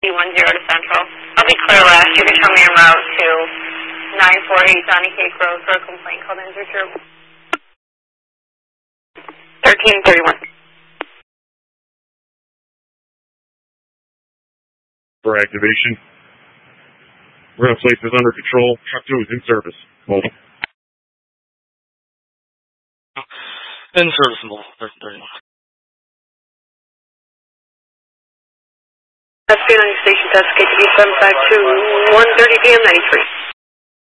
10 to Central. I'll be clear west. You can show me en route to 948 Johnny Cake Road for a complaint called injured here. 1331. For activation. Rail place is under control. Truck 2 is in service. Hold. In service, 1331. That's being on your station desk, KTV 752, 1:30 p.m. 93.